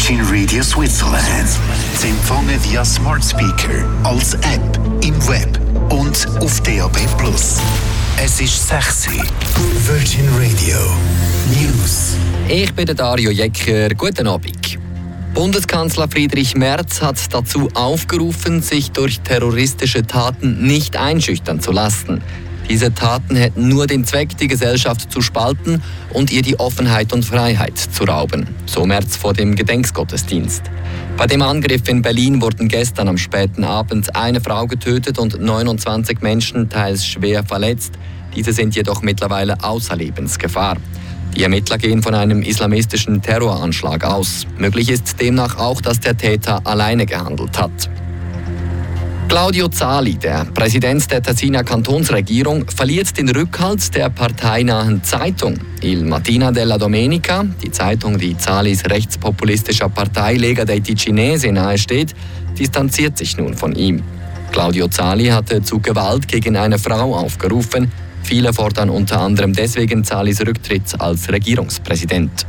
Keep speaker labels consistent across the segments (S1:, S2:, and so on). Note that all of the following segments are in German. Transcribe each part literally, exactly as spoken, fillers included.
S1: Virgin Radio Switzerland. Sie empfangen via Smart Speaker, als App, im Web und auf D A B plus. Es ist sechs Uhr. Virgin Radio News.
S2: Ich bin der Dario Jecker. Guten Abend. Bundeskanzler Friedrich Merz hat dazu aufgerufen, sich durch terroristische Taten nicht einschüchtern zu lassen. Diese Taten hätten nur den Zweck, die Gesellschaft zu spalten und ihr die Offenheit und Freiheit zu rauben. So Merz vor dem Gedenkgottesdienst. Bei dem Angriff in Berlin wurden gestern am späten Abend eine Frau getötet und neunundzwanzig Menschen teils schwer verletzt. Diese sind jedoch mittlerweile außer Lebensgefahr. Die Ermittler gehen von einem islamistischen Terroranschlag aus. Möglich ist demnach auch, dass der Täter alleine gehandelt hat. Claudio Zali, der Präsident der Tessiner Kantonsregierung, verliert den Rückhalt der parteinahen Zeitung Il Mattino della Domenica. Die Zeitung, die Zalis rechtspopulistischer Partei Lega dei Ticinesi nahesteht, distanziert sich nun von ihm. Claudio Zali hatte zu Gewalt gegen eine Frau aufgerufen. Viele fordern unter anderem deswegen Zalis Rücktritt als Regierungspräsident.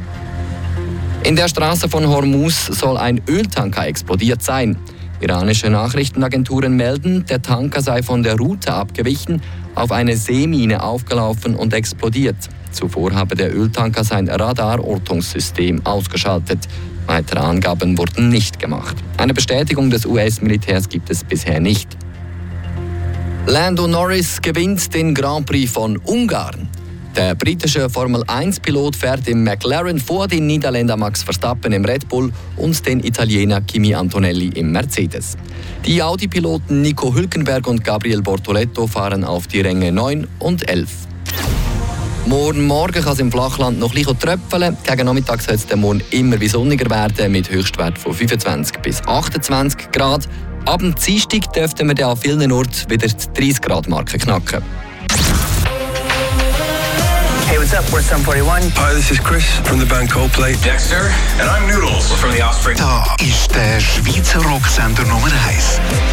S2: In der Straße von Hormuz soll ein Öltanker explodiert sein. Iranische Nachrichtenagenturen melden, der Tanker sei von der Route abgewichen, auf eine Seemine aufgelaufen und explodiert. Zuvor habe der Öltanker sein Radarortungssystem ausgeschaltet. Weitere Angaben wurden nicht gemacht. Eine Bestätigung des U S-Militärs gibt es bisher nicht. Lando Norris gewinnt den Grand Prix von Ungarn. Der britische Formel eins Pilot fährt im McLaren vor den Niederländer Max Verstappen im Red Bull und den Italiener Kimi Antonelli im Mercedes. Die Audi-Piloten Nico Hülkenberg und Gabriel Bortoletto fahren auf die Ränge neun und elf. Morgen Morgen kann es im Flachland noch ein bisschen tröpfeln. Gegen Nachmittag soll es morgen immer wie sonniger werden, mit Höchstwert von fünfundzwanzig bis achtundzwanzig Grad. Ab dem Dienstag dürften wir an vielen Orten wieder die dreißig Grad Marke knacken.
S3: Hey, what's up? We're Sum forty-one.
S4: Hi, this is Chris from the band Coldplay.
S5: Dexter, and I'm Noodles from The Offspring.
S1: Da ist der Schweizer Rocksender Nummer eins.